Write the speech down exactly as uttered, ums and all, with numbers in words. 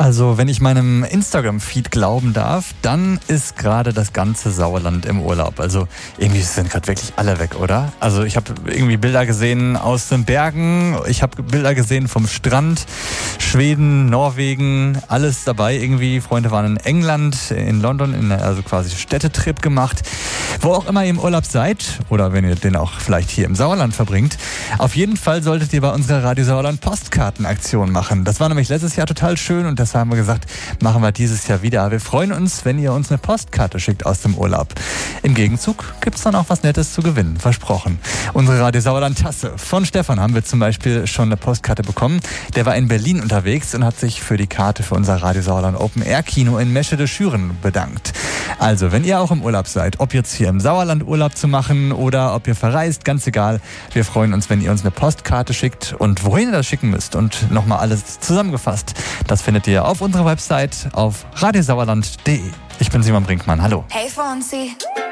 Also, wenn ich meinem Instagram-Feed glauben darf, dann ist gerade das ganze Sauerland im Urlaub. Also, irgendwie sind gerade wirklich alle weg, oder? Also, ich habe irgendwie Bilder gesehen aus den Bergen, ich habe Bilder gesehen vom Strand, Schweden, Norwegen, alles dabei irgendwie. Freunde waren in England, in London, in, also quasi Städtetrip gemacht. Wo auch immer ihr im Urlaub seid, oder wenn ihr den auch vielleicht hier im Sauerland verbringt, auf jeden Fall solltet ihr bei unserer Radio Sauerland Postkartenaktion machen. Das war nämlich letztes Jahr total schön und das haben wir gesagt, machen wir dieses Jahr wieder. Wir freuen uns, wenn ihr uns eine Postkarte schickt aus dem Urlaub. Im Gegenzug gibt's dann auch was Nettes zu gewinnen, versprochen. Unsere Radio Sauerland Tasse von Stefan haben wir zum Beispiel schon eine Postkarte bekommen. Der war in Berlin unterwegs und hat sich für die Karte für unser Radio Sauerland Open Air Kino in Meschede-Schüren bedankt. Also, wenn ihr auch im Urlaub seid, ob jetzt hier im Sauerland Urlaub zu machen oder ob ihr verreist, ganz egal. Wir freuen uns, wenn ihr uns eine Postkarte schickt und wohin ihr das schicken müsst. Und nochmal alles zusammengefasst, das findet ihr auf unserer Website auf radiosauerland punkt de. Ich bin Simon Brinkmann, hallo. Hey Fonsi.